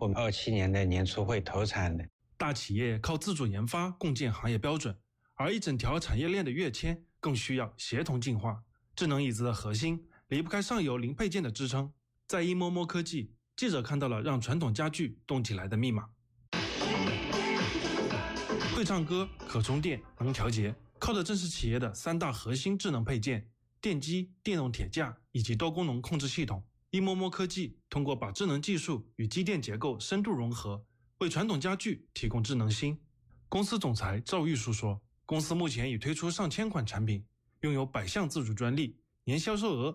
我们27年的年初会投产的。 大企业靠自主研发共建行业标准，而一整条产业链的跃迁更需要协同进化。智能椅子的核心离不开上游零配件的支撑。在一摸摸科技，记者看到了让传统家具动起来的密码。会唱歌、可充电、能调节，靠的正是企业的3大核心智能配件：电机、电动铁架以及多功能控制系统。一摸摸科技通过把智能技术与机电结构深度融合，为传统家具提供智能芯。公司总裁赵玉书说，公司目前已推出上千款产品，拥有100项自主专利，年销售额